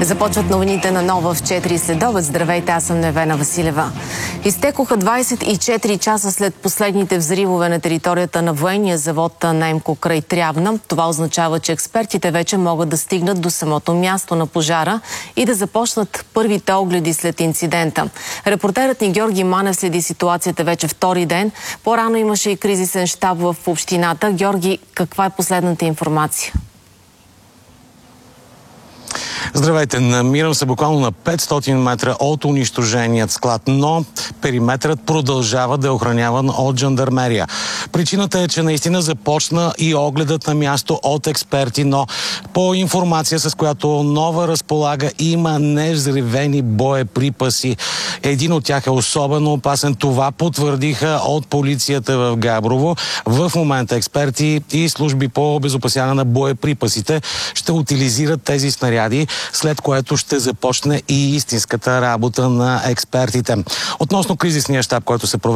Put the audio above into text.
Започват новините на Нова в 4 следобед. Здравейте, аз съм Невена Василева. Изтекоха 24 часа след последните взривове на територията на военния завод Немко край Трявна. Това означава, че експертите вече могат да стигнат до самото място на пожара и да започнат първите огледи след инцидента. Репортерът ни Георги Манев следи ситуацията вече втори ден. По-рано имаше и кризисен щаб в общината. Георги, каква е последната информация? Здравейте, намирам се буквално на 500 метра от унищоженият склад, но периметрът продължава да е охраняван от жандармерия. Причината е, че наистина започна и огледът на място от експерти, но по информация, с която Нова разполага, има невзривени боеприпаси. Един от тях е особено опасен. Това потвърдиха от полицията в Габрово. В момента експерти и служби по обезопасяване на боеприпасите ще утилизират тези снаряди, след което ще започне и истинската работа на експертите. Относно кризисния щаб, който се проведе